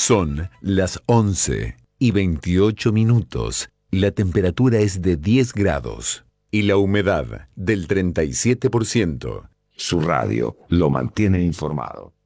Son las 11:28. La temperatura es de 10 grados y la humedad del 37%. Su radio lo mantiene informado.